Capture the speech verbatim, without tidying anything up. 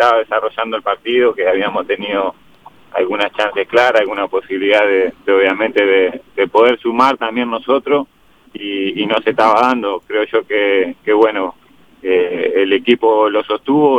estaba desarrollando el partido, que habíamos tenido algunas chances claras, alguna posibilidad de, de obviamente de, de poder sumar también nosotros, y, y no se estaba dando. Creo yo que, que bueno, eh, el equipo lo sostuvo.